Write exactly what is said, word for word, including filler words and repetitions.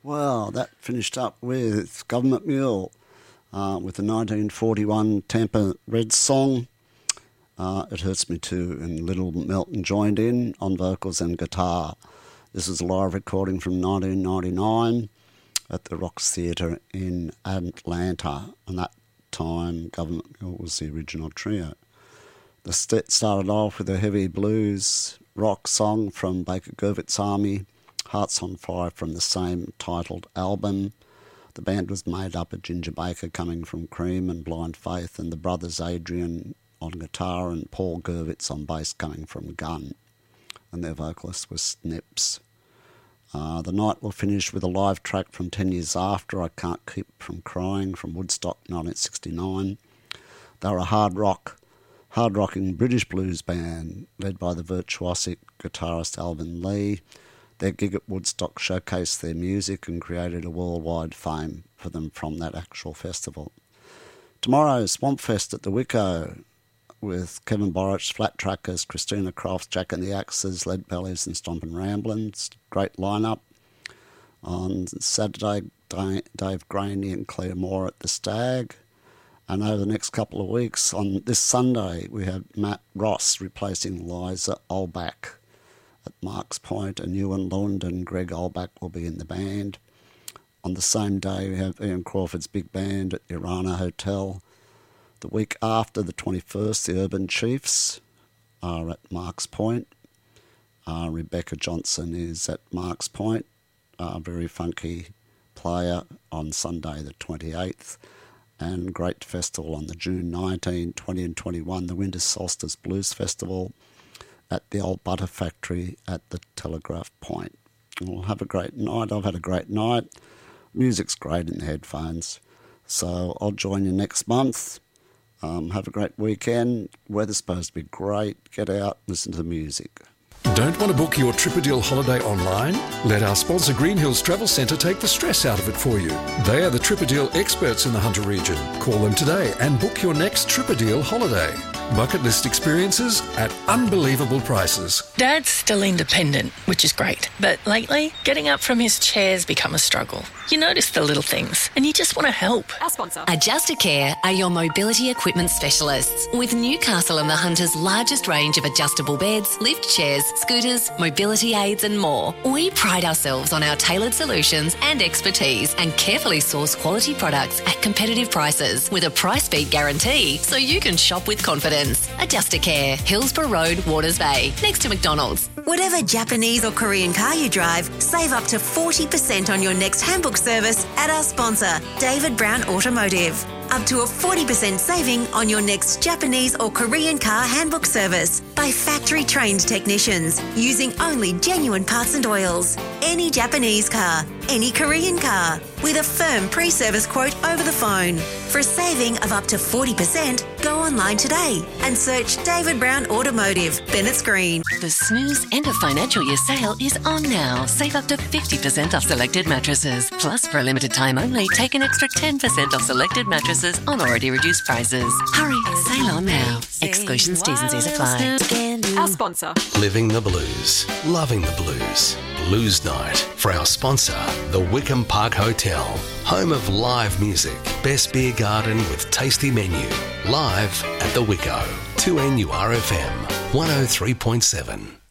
Well, that finished up with Government Mule uh, with the nineteen forty-one Tampa Red song, uh, It Hurts Me Too, and Little Melton joined in on vocals and guitar. This is a live recording from nineteen ninety-nine at the Rox Theatre in Atlanta, and that time Government Mule was the original trio. The set started off with a heavy blues rock song from Baker Gurvitt's Army, Hearts on Fire from the same titled album. The band was made up of Ginger Baker coming from Cream and Blind Faith, and the brothers Adrian on guitar and Paul Gurvitz on bass coming from Gun, and their vocalist was Snips. Uh, the night will finish with a live track from ten years after, I Can't Keep From Crying, from Woodstock nineteen sixty-nine. They were a hard rock, hard rocking British blues band led by the virtuosic guitarist Alvin Lee. Their gig at Woodstock showcased their music and created a worldwide fame for them from that actual festival. Tomorrow, Swamp Fest at the Wicco with Kevin Borich, Flat Trackers, Christina Crofts, Jack and the Axes, Lead Bellies and Stompin' Ramblins. Great lineup. On Saturday, Dave Graney and Claire Moore at the Stag. And over the next couple of weeks, on this Sunday, we have Matt Ross replacing Liza Olbach at Marks Point, and Ewan Lund and Greg Olbach will be in the band. On the same day, we have Ian Crawford's big band at Irana Hotel. The week after, the twenty-first, the Urban Chiefs are at Marks Point. Uh, Rebecca Johnson is at Marks Point, a very funky player on Sunday the twenty-eighth. And great festival on the June nineteenth, twentieth and twenty-first, the Winter Solstice Blues Festival at the Old Butter Factory at the Telegraph Point. We'll have a great night. I've had a great night. Music's great in the headphones. So I'll join you next month. Um, have a great weekend. Weather's supposed to be great. Get out, listen to the music. Don't want to book your Tripadil holiday online? Let our sponsor Green Hills Travel Centre take the stress out of it for you. They are the Tripadil experts in the Hunter region. Call them today and book your next Tripadil holiday. Bucket list experiences at unbelievable prices. Dad's still independent, which is great. But lately, getting up from his chair's become a struggle. You notice the little things and you just want to help. Our sponsor. Adjustacare are your mobility equipment specialists. With Newcastle and the Hunter's largest range of adjustable beds, lift chairs, scooters, mobility aids and more. We pride ourselves on our tailored solutions and expertise and carefully source quality products at competitive prices with a price beat guarantee so you can shop with confidence. Adjustacare, Hillsborough Road, Waters Bay, next to McDonald's. Whatever Japanese or Korean car you drive, save up to forty percent on your next handbook service at our sponsor, David Brown Automotive. Up to a forty percent saving on your next Japanese or Korean car handbook service by factory-trained technicians using only genuine parts and oils. Any Japanese car, any Korean car, with a firm pre-service quote over the phone. For a saving of up to forty percent, go online today and search David Brown Automotive, Bennett's Green. The Snooze End of Financial Year sale is on now. Save up to fifty percent off selected mattresses. Plus, for a limited time only, take an extra ten percent off selected mattresses on already reduced prices. Hurry, sale on now. Exclusions, T's and C's apply. Our sponsor. Living the blues, loving the blues. Blues Night for our sponsor, the Wickham Park Hotel. Home of live music, best beer garden with tasty menu. Live at the Wicco. two N U R F M, one oh three point seven.